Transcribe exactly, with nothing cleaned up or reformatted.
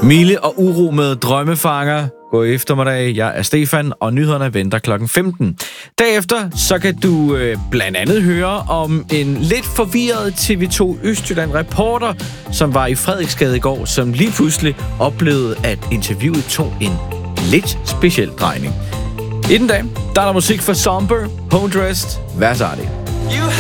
Mille og uro med drømmefanger. God eftermiddag, jeg er Stefan, og nyhederne venter klokken femten. Derefter så kan du øh, blandt andet høre om en lidt forvirret T V to Østjylland-reporter, som var i Frederiksgade i går, som lige pludselig oplevede, at interviewet tog en lidt speciel drejning. I den dag, der er der musik for Somber, Home Dressed, Versati.